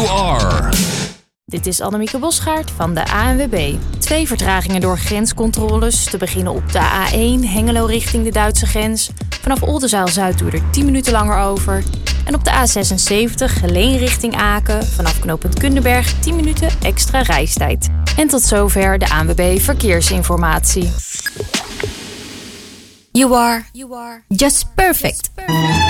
You Are. Dit is Annemieke Bosgaard van de ANWB. 2 vertragingen door grenscontroles. Te beginnen op de A1 Hengelo richting de Duitse grens. Vanaf Oldenzaal-Zuid doe je er 10 minuten langer over. En op de A76 Geleen richting Aken. Vanaf knooppunt Kunderberg 10 minuten extra reistijd. En tot zover de ANWB Verkeersinformatie. You are just perfect.